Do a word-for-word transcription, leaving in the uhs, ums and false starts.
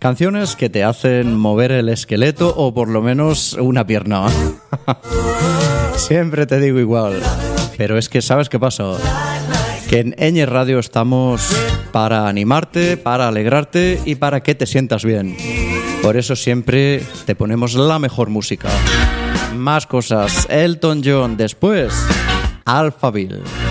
Canciones que te hacen mover el esqueleto o por lo menos una pierna. Siempre te digo igual. Pero es que ¿sabes qué pasa? Que en Ñ Radio estamos para animarte, para alegrarte y para que te sientas bien. Por eso siempre te ponemos la mejor música. Más cosas. Elton John, después Alphaville.